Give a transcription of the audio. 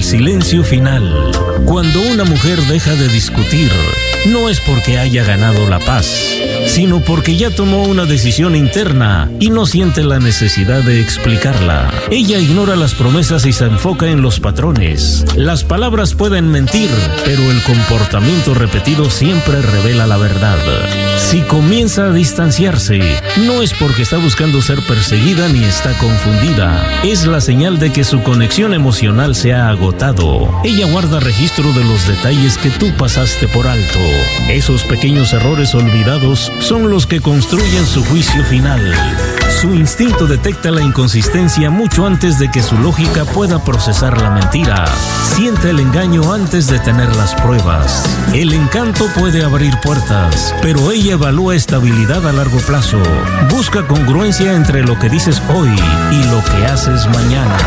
silencio final. Cuando una mujer deja de discutir, no es porque haya ganado la paz, sino porque ya tomó una decisión interna y no siente la necesidad de explicarla. Ella ignora las promesas y se enfoca en los patrones. Las palabras pueden mentir, pero el comportamiento repetido siempre revela la verdad. Si comienza a distanciarse, no es porque está buscando ser perseguida ni está confundida. Es la señal de que su conexión emocional se ha agotado. Ella guarda registro de los detalles que tú pasaste por alto. Esos pequeños errores olvidados son los que construyen su juicio final. Su instinto detecta la inconsistencia mucho antes de que su lógica pueda procesar la mentira. Siente el engaño antes de tener las pruebas. El encanto puede abrir puertas, pero ella evalúa estabilidad a largo plazo. Busca congruencia entre lo que dices hoy y lo que haces mañana.